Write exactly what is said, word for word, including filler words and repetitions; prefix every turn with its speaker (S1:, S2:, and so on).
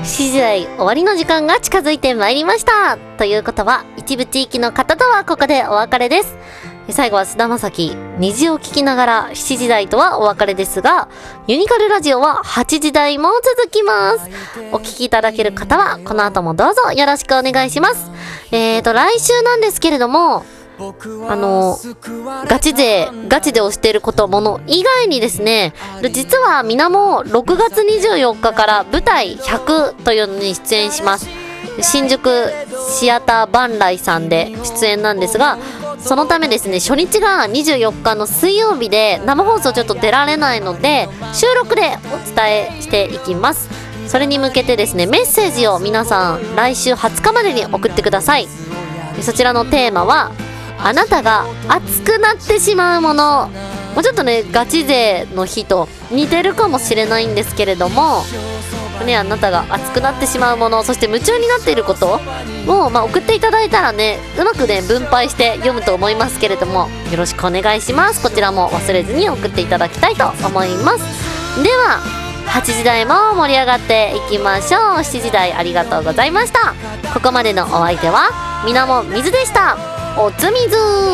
S1: しちじ台終わりの時間が近づいてまいりました。ということは、一部地域の方とはここでお別れです。最後は菅田将暉、虹を聞きながらしちじ台とはお別れですが、ユニカルラジオははちじ台も続きます。お聞きいただける方は、この後もどうぞよろしくお願いします。えーと、来週なんですけれども、あの、ガチ勢、ガチで推していることもの以外にですね、実はみなもろくがつにじゅうよっかから舞台ひゃくというのに出演します。新宿シアター万来さんで出演なんですが、そのためですね、初日がにじゅうよっかの水曜日で生放送ちょっと出られないので、収録でお伝えしていきます。それに向けてですね、メッセージを皆さん来週はつかまでに送ってください。そちらのテーマは、あなたが熱くなってしまうもの。もうちょっとね、ガチ勢の日と似てるかもしれないんですけれども、ね、あなたが熱くなってしまうもの、そして夢中になっていることを、まあ、送っていただいたらね、うまくね分配して読むと思いますけれども、よろしくお願いします。こちらも忘れずに送っていただきたいと思います。でははちじ台も盛り上がっていきましょう。しちじ台ありがとうございました。ここまでのお相手はみなもみずでした。おつみずー。